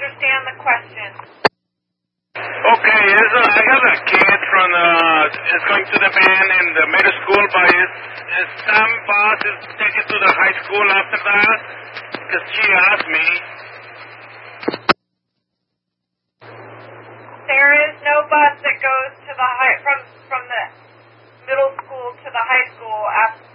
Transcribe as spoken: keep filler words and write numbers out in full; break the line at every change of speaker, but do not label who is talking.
understand the question.
Okay, is, uh, I have a kid from, uh, is going to the band in the middle school, but is, is some bus is taken to the high school after that? Because she asked me.
There is no bus that goes to the high, from, from the middle school to the high school after